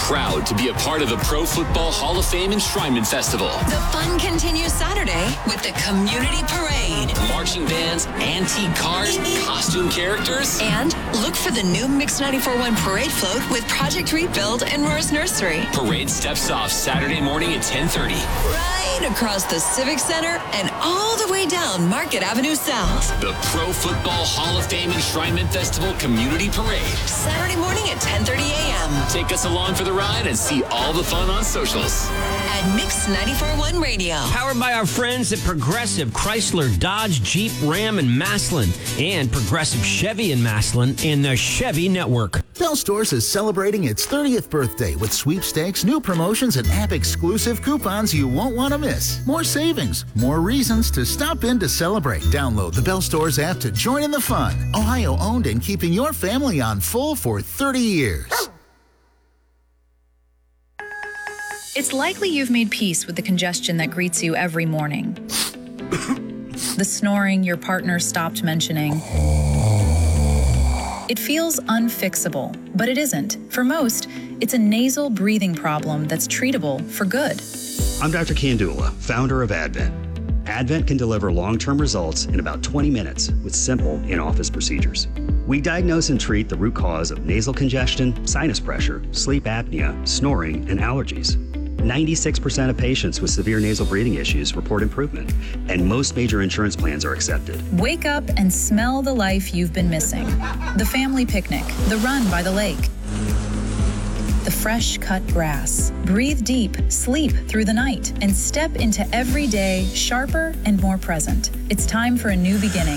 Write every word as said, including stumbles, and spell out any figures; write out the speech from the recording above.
proud to be a part of the Pro Football Hall of Fame Enshrinement Festival. The fun continues Saturday with the Community Parade. Marching bands, antique cars, costume characters. And look for the new Mix ninety-four point one Parade float with Project Rebuild and Roar's Nursery. Parade steps off Saturday morning at ten thirty. Right across the Civic Center and all the way down Market Avenue South. The Pro Football Hall of Fame Enshrinement Festival Community Parade. Saturday morning at ten thirty a.m. Take us along for the ride and see all the fun on socials. At Mix ninety-four point one Radio. Powered by our friends at Progressive, Chrysler, Dodge, Jeep, Ram, and Maslin. And Progressive Chevy and Maslin and the Chevy Network. Bell Stores is celebrating its thirtieth birthday with sweepstakes, new promotions, and app-exclusive coupons you won't want to miss. More savings, more reasons to stop in to celebrate. Download the Bell Stores app to join in the fun. Ohio-owned and keeping your family on full for thirty years. It's likely you've made peace with the congestion that greets you every morning. The snoring your partner stopped mentioning. It feels unfixable, but it isn't. For most, it's a nasal breathing problem that's treatable for good. I'm Doctor Kandula, founder of Advent. Advent can deliver long-term results in about twenty minutes with simple in-office procedures. We diagnose and treat the root cause of nasal congestion, sinus pressure, sleep apnea, snoring, and allergies. ninety-six percent of patients with severe nasal breathing issues report improvement, and most major insurance plans are accepted. Wake up and smell the life you've been missing. The family picnic, the run by the lake, the fresh cut grass. Breathe deep, sleep through the night, and step into every day sharper and more present. It's time for a new beginning.